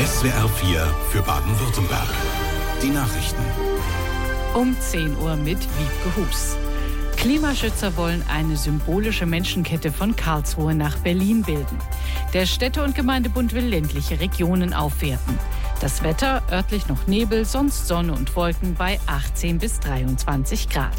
SWR 4 für Baden-Württemberg. Die Nachrichten. Um 10 Uhr mit Wiebke Hus. Klimaschützer wollen eine symbolische Menschenkette von Karlsruhe nach Berlin bilden. Der Städte- und Gemeindebund will ländliche Regionen aufwerten. Das Wetter, örtlich noch Nebel, sonst Sonne und Wolken bei 18 bis 23 Grad.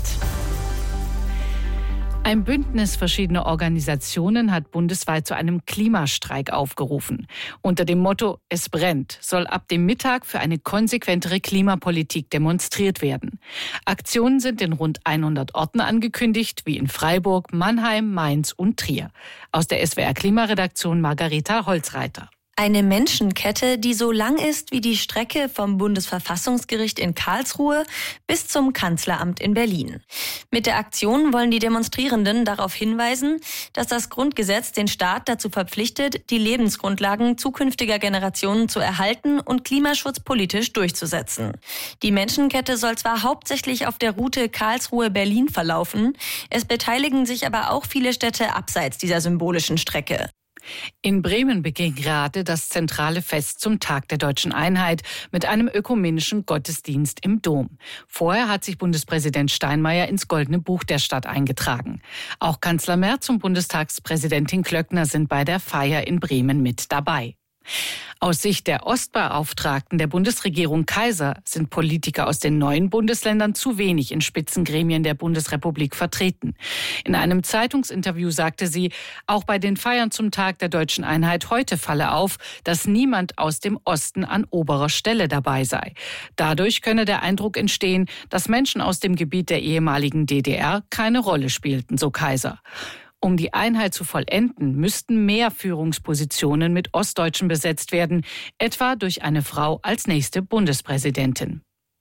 Ein Bündnis verschiedener Organisationen hat bundesweit zu einem Klimastreik aufgerufen. Unter dem Motto "Es brennt" soll ab dem Mittag für eine konsequentere Klimapolitik demonstriert werden. Aktionen sind in rund 100 Orten angekündigt, wie in Freiburg, Mannheim, Mainz und Trier. Aus der SWR-Klimaredaktion Margareta Holzreiter. Eine Menschenkette, die so lang ist wie die Strecke vom Bundesverfassungsgericht in Karlsruhe bis zum Kanzleramt in Berlin. Mit der Aktion wollen die Demonstrierenden darauf hinweisen, dass das Grundgesetz den Staat dazu verpflichtet, die Lebensgrundlagen zukünftiger Generationen zu erhalten und Klimaschutz politisch durchzusetzen. Die Menschenkette soll zwar hauptsächlich auf der Route Karlsruhe-Berlin verlaufen, es beteiligen sich aber auch viele Städte abseits dieser symbolischen Strecke. In Bremen beginnt gerade das zentrale Fest zum Tag der Deutschen Einheit mit einem ökumenischen Gottesdienst im Dom. Vorher hat sich Bundespräsident Steinmeier ins Goldene Buch der Stadt eingetragen. Auch Kanzler Merz und Bundestagspräsidentin Klöckner sind bei der Feier in Bremen mit dabei. Aus Sicht der Ostbeauftragten der Bundesregierung Kaiser sind Politiker aus den neuen Bundesländern zu wenig in Spitzengremien der Bundesrepublik vertreten. In einem Zeitungsinterview sagte sie, auch bei den Feiern zum Tag der Deutschen Einheit heute falle auf, dass niemand aus dem Osten an oberer Stelle dabei sei. Dadurch könne der Eindruck entstehen, dass Menschen aus dem Gebiet der ehemaligen DDR keine Rolle spielten, so Kaiser. Um die Einheit zu vollenden, müssten mehr Führungspositionen mit Ostdeutschen besetzt werden, etwa durch eine Frau als nächste Bundespräsidentin.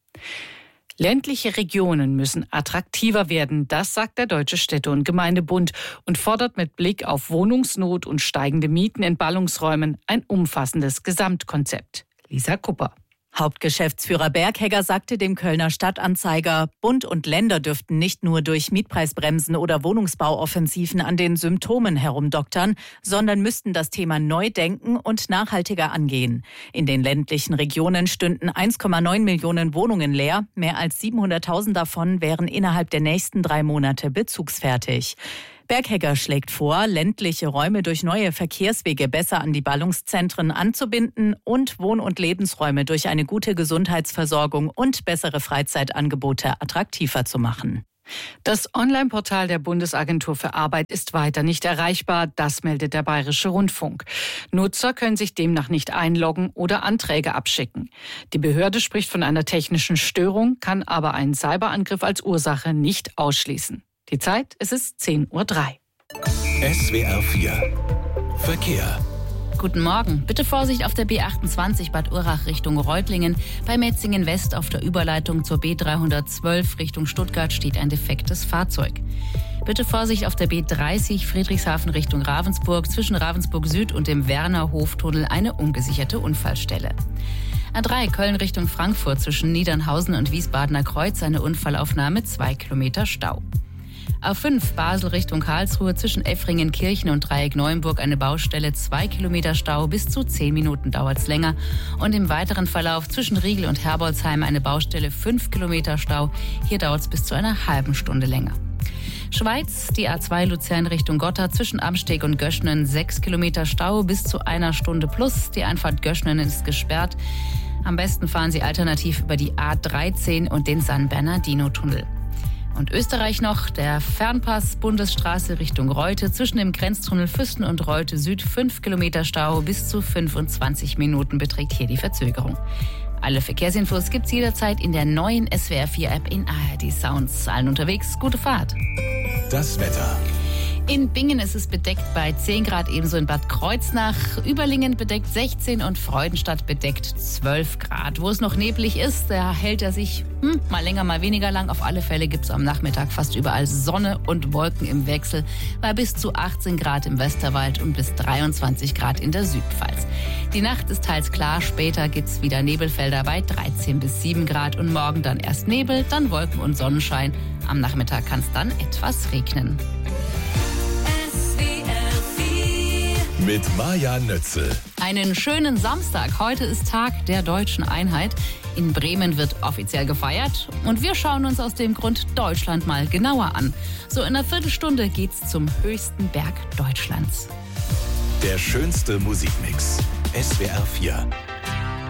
Ländliche Regionen müssen attraktiver werden, das sagt der Deutsche Städte- und Gemeindebund und fordert mit Blick auf Wohnungsnot und steigende Mieten in Ballungsräumen ein umfassendes Gesamtkonzept. Lisa Kupper. Hauptgeschäftsführer Berghegger sagte dem Kölner Stadtanzeiger, Bund und Länder dürften nicht nur durch Mietpreisbremsen oder Wohnungsbauoffensiven an den Symptomen herumdoktern, sondern müssten das Thema neu denken und nachhaltiger angehen. In den ländlichen Regionen stünden 1,9 Millionen Wohnungen leer. Mehr als 700.000 davon wären innerhalb der nächsten 3 Monate bezugsfertig. Berghegger schlägt vor, ländliche Räume durch neue Verkehrswege besser an die Ballungszentren anzubinden und Wohn- und Lebensräume durch eine gute Gesundheitsversorgung und bessere Freizeitangebote attraktiver zu machen. Das Online-Portal der Bundesagentur für Arbeit ist weiter nicht erreichbar, das meldet der Bayerische Rundfunk. Nutzer können sich demnach nicht einloggen oder Anträge abschicken. Die Behörde spricht von einer technischen Störung, kann aber einen Cyberangriff als Ursache nicht ausschließen. Die Zeit, es ist 10:03 Uhr. SWR 4 Verkehr. Guten Morgen. Bitte Vorsicht auf der B28 Bad Urach Richtung Reutlingen. Bei Metzingen West auf der Überleitung zur B312 Richtung Stuttgart steht ein defektes Fahrzeug. Bitte Vorsicht auf der B30 Friedrichshafen Richtung Ravensburg. Zwischen Ravensburg Süd und dem Werner-Hoftunnel eine ungesicherte Unfallstelle. A3 Köln Richtung Frankfurt zwischen Niedernhausen und Wiesbadener Kreuz eine Unfallaufnahme, 2 Kilometer Stau. A5 Basel Richtung Karlsruhe zwischen Effringen, Kirchen und Dreieck Neuenburg eine Baustelle, 2 Kilometer Stau, bis zu 10 Minuten dauert's länger. Und im weiteren Verlauf zwischen Riegel und Herbolzheim eine Baustelle, 5 Kilometer Stau, hier dauert's bis zu einer halben Stunde länger. Schweiz, die A2 Luzern Richtung Gotthard zwischen Amsteg und Göschnen 6 Kilometer Stau, bis zu 1 Stunde plus. Die Einfahrt Göschnen ist gesperrt. Am besten fahren Sie alternativ über die A13 und den San Bernardino-Tunnel. Und Österreich noch, der Fernpass Bundesstraße Richtung Reute zwischen dem Grenztunnel Füssen und Reute Süd 5 Kilometer Stau, bis zu 25 Minuten beträgt hier die Verzögerung. Alle Verkehrsinfos gibt's jederzeit in der neuen SWR 4 App in ARD Sounds. Allen unterwegs, gute Fahrt. Das Wetter. In Bingen ist es bedeckt bei 10 Grad, ebenso in Bad Kreuznach. Überlingen bedeckt 16 und Freudenstadt bedeckt 12 Grad. Wo es noch neblig ist, da hält er sich mal länger, mal weniger lang. Auf alle Fälle gibt es am Nachmittag fast überall Sonne und Wolken im Wechsel. Bei bis zu 18 Grad im Westerwald und bis 23 Grad in der Südpfalz. Die Nacht ist teils klar, später gibt es wieder Nebelfelder bei 13 bis 7 Grad. Und morgen dann erst Nebel, dann Wolken und Sonnenschein. Am Nachmittag kann es dann etwas regnen. Mit Maja Nötzel. Einen schönen Samstag. Heute ist Tag der deutschen Einheit. In Bremen wird offiziell gefeiert und wir schauen uns aus dem Grund Deutschland mal genauer an. So in einer Viertelstunde geht's zum höchsten Berg Deutschlands. Der schönste Musikmix. SWR 4